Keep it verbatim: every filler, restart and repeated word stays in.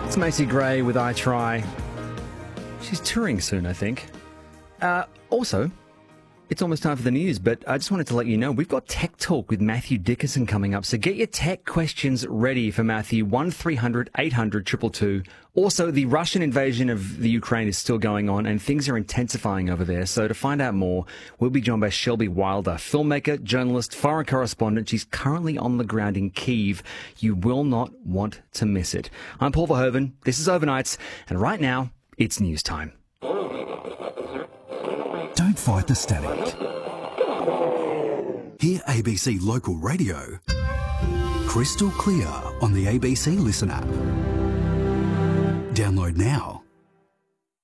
It's Macy Gray with I Try. She's touring soon, I think. Uh, also, it's almost time for the news, but I just wanted to let you know we've got Tech Talk with Matthew Dickerson coming up. So get your tech questions ready for Matthew, one three hundred eight hundred two two two. Also, the Russian invasion of the Ukraine is still going on and things are intensifying over there. So to find out more, we'll be joined by Shelby Wilder, filmmaker, journalist, foreign correspondent. She's currently on the ground in Kyiv. You will not want to miss it. I'm Paul Verhoeven. This is Overnights. And right now, it's news time. Don't fight the static. Hear A B C Local Radio crystal clear on the A B C Listen app. Download now.